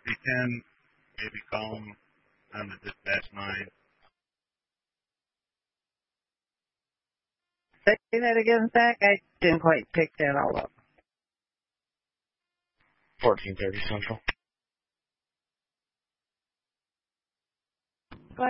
you can, maybe call them on the dispatch line. Say that again, Zach. I didn't quite pick that all up. 1430 Central. What?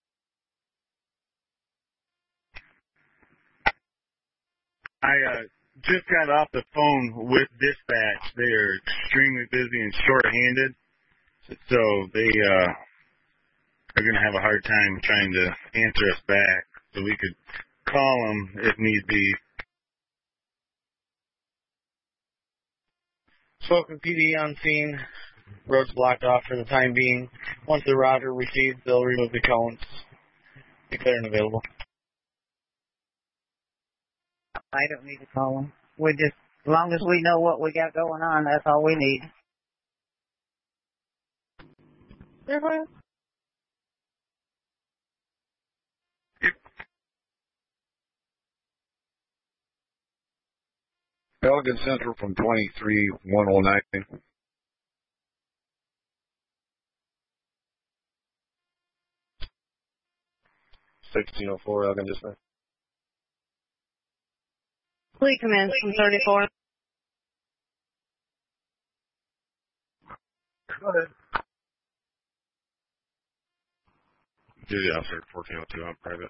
I just got off the phone with dispatch. They are extremely busy and short-handed, so they are going to have a hard time trying to answer us back. So we could call them if need be. Spoken PD on scene. Roads blocked off for the time being. Once the route are received, they'll remove the cones. Declare unavailable. I don't need to call them. We just, as long as we know what we got going on, that's all we need. Yep. Elgin Central from 23-109. $1604 Elgin dispatch. Fleet command from 34. Go ahead. Duty officer 1402 on private.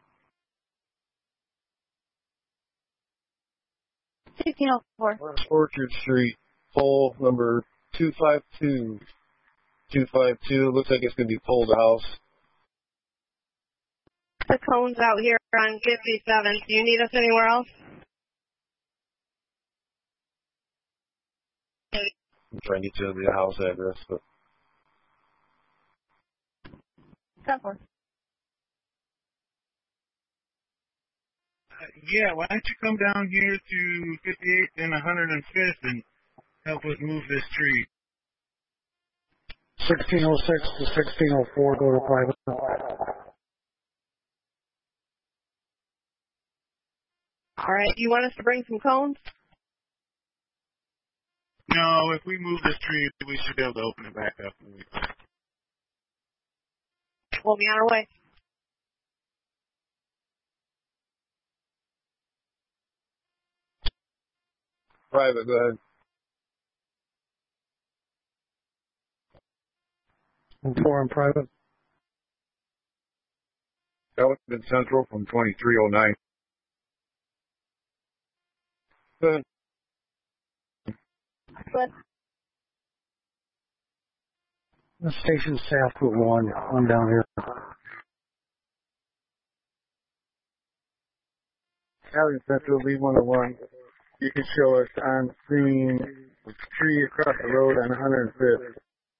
1604. Orchard Street, pole number 252. 252, looks like it's going to be pole to house. The cone's out here on 57. Do you need us anywhere else? I'm trying to get you the house address, but 10-4. Yeah, why don't you come down here to 58th and 105th and help us move this tree? 1606 to 1604, go to private. All right. You want us to bring some cones? No, if we move this tree, we should be able to open it back up. We'll be on our way. private, go ahead. And 4 on private. Elgin Central from 2309. Good. Good. The station staff put one down here. Elgin Central, B101. You can show us on scene a tree across the road on 105th.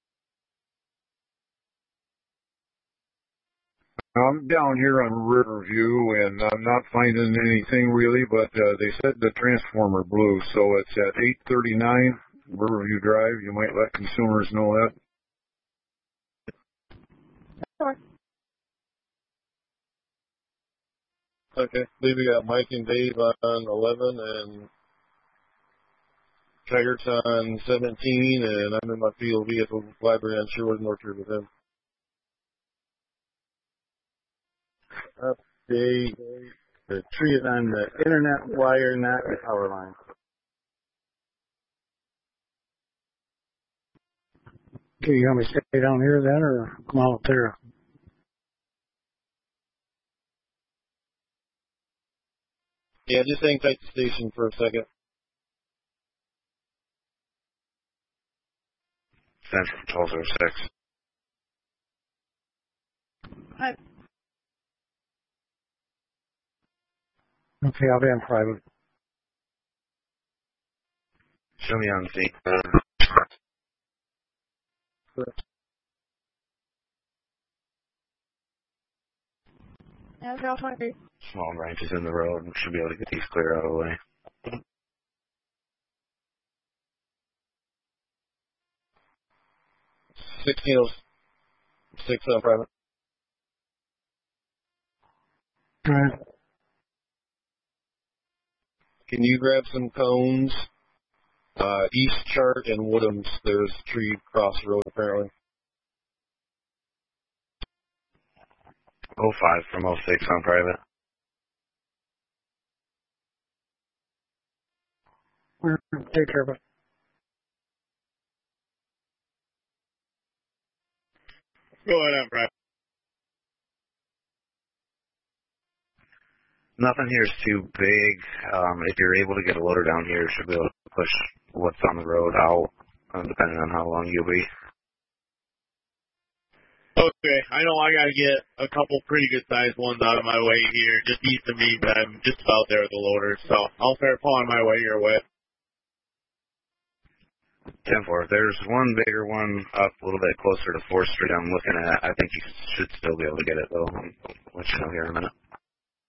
I'm down here on Riverview, and I'm not finding anything really, but they said the transformer blew, so it's at 839 Riverview Drive. You might let consumers know that. Sure. Okay. I believe we got Mike and Dave on 11 and Taggart's on 17, and I'm in my field vehicle library on Sherwood and Orchard with him. Update. The tree is on the internet wire, not the power line. Okay, you want me to stay down here then, or come out there? Yeah, just hang tight to the station for a second. Central 1206. Hi. Okay, I'll be on private. Show me on scene. Yeah, 023. Small branches in the road, and should be able to get these clear out of the way. $1606 on private. Right. Can you grab some cones? East Chart and Woodhams, there's a tree across the road apparently. 05 from 06 on private. Take care of it. Go ahead on private. Nothing here is too big. If you're able to get a loader down here, you should be able to push what's on the road out, depending on how long you'll be. Okay, I know I gotta get a couple pretty good sized ones out of my way here, just east of me, but I'm just about there with the loader, so I'll start pulling my way your way. 10-4. If there's one bigger one up a little bit closer to 4th Street I'm looking at, I think you should still be able to get it, though. I'll let you know here in a minute.